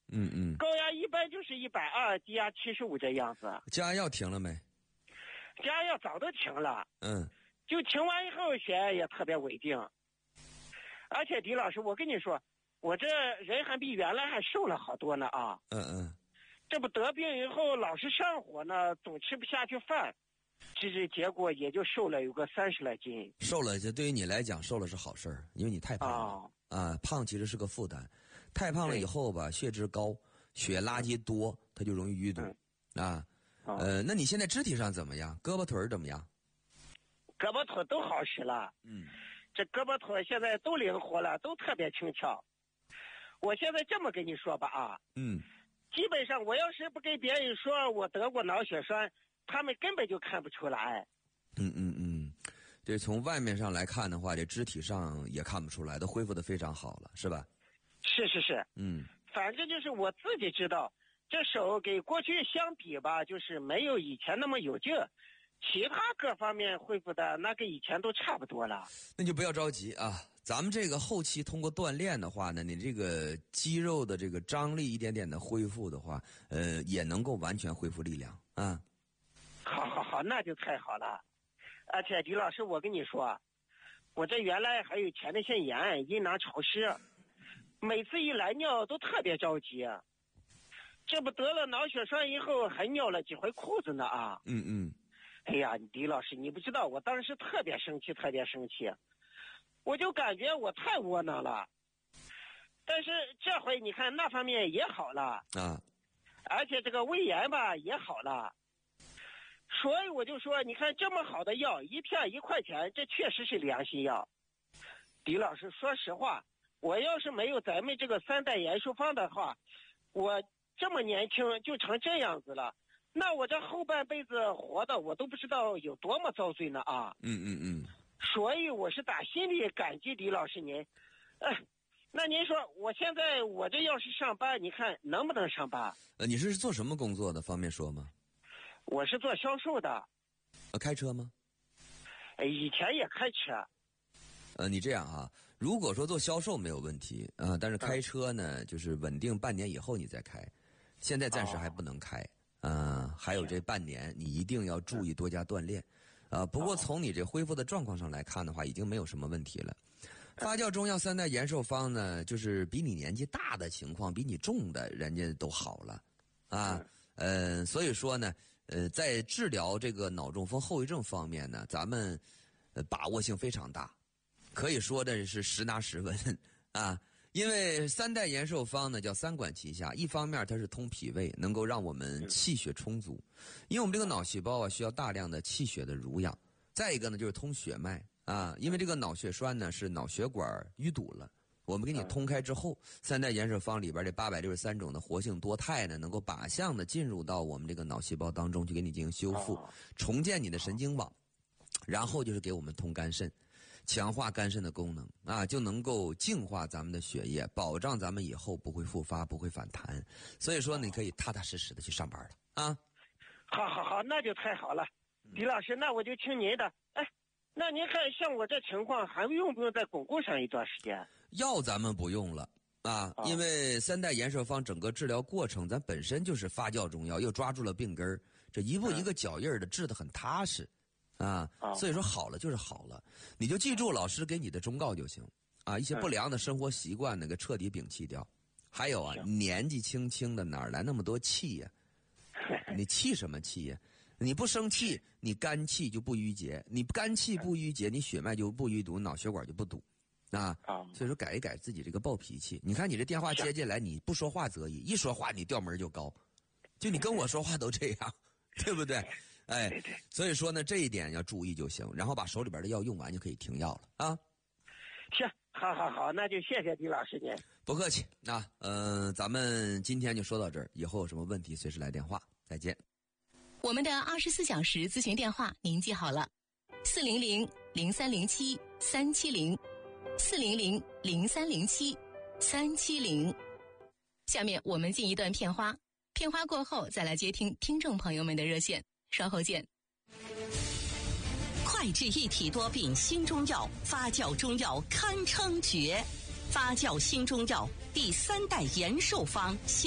高压一般就是120，低压75这样子。 降压药停了没？ 降压药早都停了。就停完以后血压也特别稳定。而且狄老师，我跟你说，我这人还比原来还瘦了好多呢啊。这不得病以后老是上火呢，总吃不下去饭，这结果也就瘦了有个30来斤。 瘦了，这对于你来讲瘦了是好事儿，因为你太胖了胖其实是个负担，太胖了以后吧，血脂高，血垃圾多，它就容易淤堵那你现在肢体上怎么样？胳膊腿怎么样？ 胳膊腿都好使了。这胳膊腿现在都灵活了，都特别轻巧。我现在这么跟你说吧基本上我要是不跟别人说我得过脑血栓，他们根本就看不出来。 这从外面上来看的话，这肢体上也看不出来，都恢复得非常好了，是吧？ 是。反正就是我自己知道，这手跟过去相比吧，就是没有以前那么有劲，其他各方面恢复的那跟以前都差不多了。 那就不要着急啊，咱们这个后期通过锻炼的话呢，你这个肌肉的这个张力一点点的恢复的话，也能够完全恢复力量啊。 好，那就太好了。而且狄老师，我跟你说，我这原来还有前列腺炎、阴囊潮湿，每次一来尿都特别着急。这不得了脑血栓以后还尿了几回裤子呢啊。哎呀，狄老师，你不知道，我当时特别生气，我就感觉我太窝囊了。但是这回你看那方面也好了而且这个胃炎吧也好了。所以我就说，你看这么好的药，一片1块钱，这确实是良心药。狄老师，说实话，我要是没有咱们这个3代延寿方的话，我这么年轻就成这样子了，那我这后半辈子活的我都不知道有多么遭罪呢啊。所以我是打心里感激狄老师您。那您说我现在我这要是上班，你看能不能上班？ 你是做什么工作的？方便说吗？ 我是做销售的。 开车吗？ 以前也开车。 你这样啊，如果说做销售没有问题但是开车呢，就是稳定半年以后你再开，现在暂时还不能开还有这半年，你一定要注意多加锻炼不过从你这恢复的状况上来看的话，已经没有什么问题了。发酵中药3代延寿方呢，就是比你年纪大的情况，比你重的人家都好了所以说呢在治疗这个脑中风后遗症方面呢，咱们把握性非常大，可以说的是实拿实稳因为3代延寿方呢叫3管齐下，一方面它是通脾胃，能够让我们气血充足，因为我们这个脑细胞需要大量的气血的濡养。再一个呢就是通血脉因为这个脑血栓呢是脑血管淤堵了，我们给你通开之后，3代延寿方里边这863种的活性多肽呢，能够靶向的进入到我们这个脑细胞当中去给你进行修复，重建你的神经网，然后就是给我们通肝肾，强化肝肾的功能就能够净化咱们的血液，保障咱们以后不会复发，不会反弹。所以说你可以踏踏实实的去上班了好，那就太好了。狄老师，那我就听您的。那您看像我这情况还用不用再巩固上一段时间？ 药咱们不用了因为3代延寿方整个治疗过程咱本身就是发酵中药，又抓住了病根儿，这一步一个脚印的治得很踏实所以说好了就是好了，你就记住老师给你的忠告就行一些不良的生活习惯给彻底摒弃掉。还有年纪轻轻的哪来那么多气呀你气什么气呀你不生气，你肝气就不郁结，你肝气不郁结，你血脉就不淤堵，脑血管就不堵所以说改一改自己这个暴脾气。你看你这电话接进来，你不说话则已，一说话你调门就高，就你跟我说话都这样对不对？所以说呢这一点要注意就行，然后把手里边的药用完就可以停药了行，好，那就谢谢狄老师您。 不客气咱们今天就说到这儿，以后有什么问题随时来电话，再见。 我们的24小时咨询电话您记好了，400-0307-370，400-0307-370。下面我们进一段片花，片花过后再来接听听众朋友们的热线，稍后见。 快治一体多病新中药，发酵中药堪称绝，发酵新中药第3代延寿方。